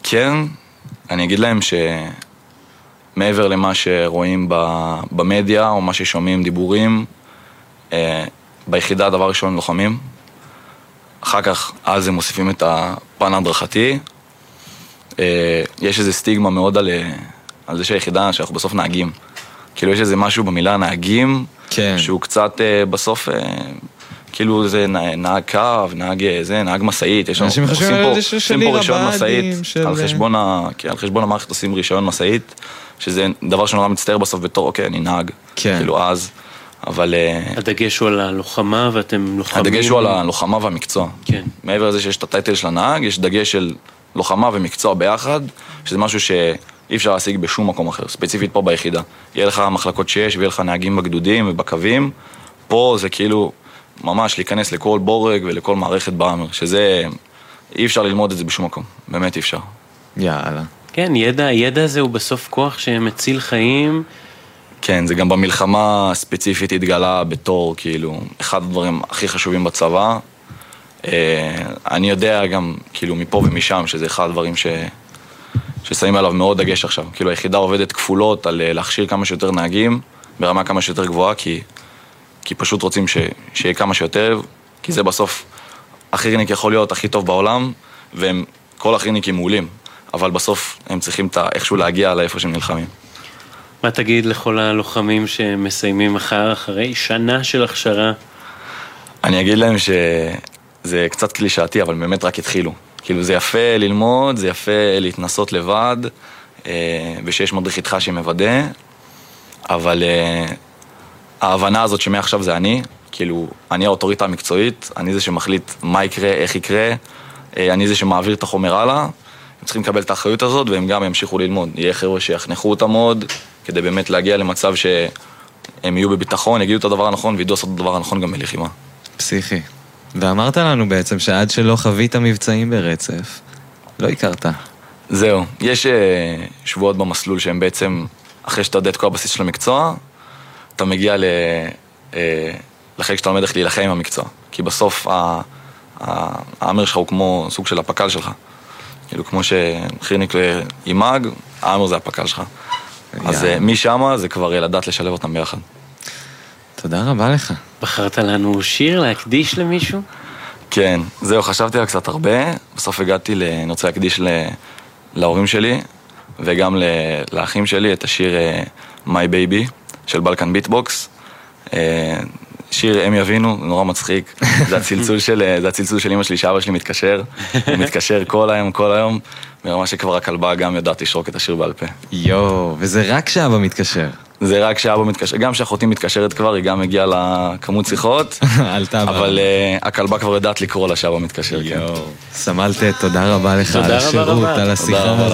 כן, אני אגיד להם שמעבר למה שרואים במדיה, או מה ששומעים דיבורים, ביחידה דבר ראשון לוחמים, אחר כך אז הם מוסיפים את הפן ההדרכתי. יש איזה סטיגמה מאוד על זה שהיחידה, שאנחנו בסוף נהגים. כאילו יש איזה משהו במילה נהגים, כן. שהוא קצת בסוף, כאילו זה נהג קו, נהג מסעית. אנשים חושבים על זה של עיר הבאדים. על חשבון המערכת עושים רישיון מסעית, שזה דבר שנורא מצטער בסוף בתור, אוקיי, אני נהג. כן. כאילו אז, אבל... הדגש הוא על הלוחמה ואתם לוחמים... הדגש הוא על הלוחמה והמקצוע. כן. מעבר לזה שיש את הטייטל של הנהג, יש דגש של לוחמה ומקצוע ביחד, שזה משהו שאי אפשר להשיג בשום מקום אחר, ספציפית פה ביחידה. יהיה לך מחלקות שיש, ויהיה לך נהגים בגדודים ובקווים, פה זה כאילו ממש להיכנס לכל בורג ולכל מערכת באמר, שזה אי אפשר ללמוד את זה בשום מקום, באמת אי אפשר. יאללה. כן, ידע הזה הוא בסוף כוח שמציל חיים. כן, זה גם במלחמה ספציפית התגלה בתור, כאילו, אחד הדברים הכי חשובים בצבא. אני יודע גם, כאילו, מפה ומשם, שזה אחד הדברים ששמים עליו מאוד דגש עכשיו. כאילו, היחידה עובדת כפולות על להכשיר כמה שיותר נהגים, ברמה כמה שיותר גבוהה, כי פשוט רוצים שיהיה כמה שיותר, כי זה בסוף, החירניק יכול להיות הכי טוב בעולם, וכל החירניקים מעולים, אבל בסוף הם צריכים איכשהו להגיע לאיפה שהם נלחמים. מה תגיד לכל הלוחמים שמסיימים אחרי שנה של הכשרה? אני אגיד להם שזה קצת קלישאתי, אבל באמת רק התחילו. כאילו זה יפה ללמוד, זה יפה להתנסות לבד, ושיש מדריך איתך שמוודא, אבל ההבנה הזאת שמעכשיו זה אני, כאילו אני האוטוריטה המקצועית, אני זה שמחליט מה יקרה, איך יקרה, אני זה שמעביר את החומר הלאה, הם צריכים לקבל את האחריות הזאת, והם גם ימשיכו ללמוד. יהיה חבר'ה שיחנכו אותם מאוד, כדי באמת להגיע למצב שהם יהיו בביטחון, יגידו את הדבר הנכון, וידעו לעשות את הדבר הנכון גם בלחימה. פסיכי. ואמרת לנו בעצם שעד שלא חווית מבצעים ברצף, לא הכרת. זהו. יש שבועות במסלול שהם בעצם, אחרי שאתה יודע את כל הבסיס של המקצוע, אתה מגיע לחלק שאתה לומד איך להילחם עם המקצוע. כי בסוף האמר שלך הוא כמו סוג של הפקל שלך. כאילו כמו שחירניק אימאג, האמר זה הפקל שלך. אז משם זה כבר לדעת לשלב אותם ביחד. תודה רבה לך. בחרת לנו שיר להקדיש למישהו? כן, זהו, חשבתי על קצת הרבה. בסוף הגעתי, אני רוצה להקדיש להורים שלי, וגם לאחים שלי, את השיר My Baby של בלקן ביטבוקס. שיר הם יבינו, נורא מצחיק. זה הצלצול של אמא שלי, שאבא שלי מתקשר. הוא מתקשר כל היום, ברמה שכבר הכלבה גם יודעת לשרוק את השיר בעל פה. יו, וזה רק שאבא מתקשר. זה רק שאבא מתקשר, גם שאחותי מתקשרת כבר, היא גם הגיעה לכמות שיחות, אבל הכלבה כבר יודעת לקרוא לה שאבא מתקשר. סמלת, תודה רבה לך על השירות, על השיחה.